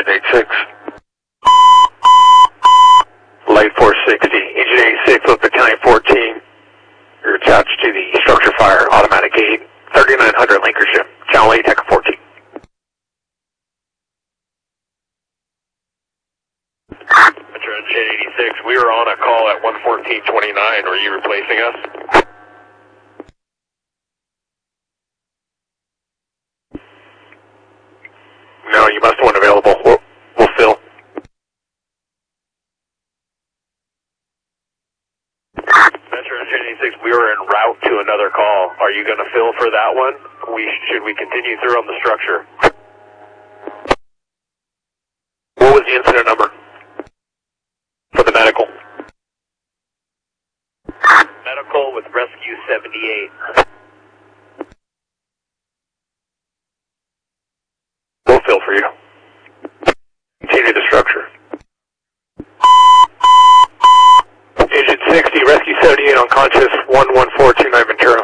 Engine 86. Light 460. Engine 86, Flip County 14. You're attached to the structure fire automatic gate. 3900 Lancashire. Channel 8, Echo 14. Metro Engine 86, we were on a call at 114.29. Were you replacing us? No, you must have one available. We'll fill. Metro Engine 86, we were en route to another call. Are you going to fill for that one? Should we continue through on the structure? What was the incident number for the medical? Medical with Rescue 78. We'll fill for you. Continue the structure. Engine 60, Rescue 78 unconscious, 11429 Ventura.